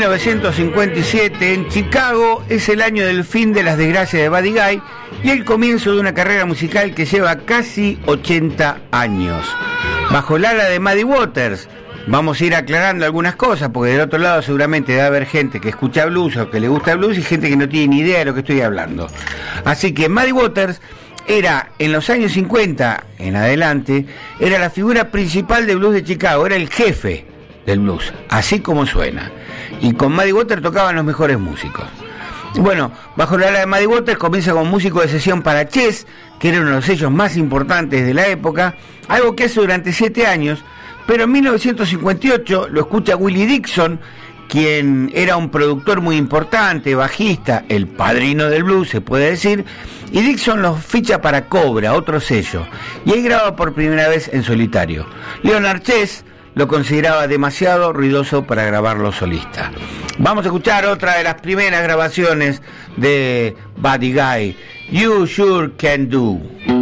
1957 en Chicago es el año del fin de las desgracias de Buddy Guy y el comienzo de una carrera musical que lleva casi 80 años. Bajo el ala de Muddy Waters, vamos a ir aclarando algunas cosas, porque del otro lado seguramente debe haber gente que escucha blues o que le gusta el blues y gente que no tiene ni idea de lo que estoy hablando. Así que Muddy Waters era, en los años 50 en adelante, era la figura principal del blues de Chicago, era el jefe del blues, así como suena. Y con Muddy Waters tocaban los mejores músicos. Bueno, bajo la ala de Muddy Waters comienza como músico de sesión para Chess, que era uno de los sellos más importantes de la época, algo que hace durante 7 años, pero en 1958 lo escucha Willie Dixon, quien era un productor muy importante, bajista, el padrino del blues, se puede decir, y Dixon los ficha para Cobra, otro sello, y ahí graba por primera vez en solitario. Leonard Chess lo consideraba demasiado ruidoso para grabarlo solista. Vamos a escuchar otra de las primeras grabaciones de Buddy Guy, You Sure Can Do.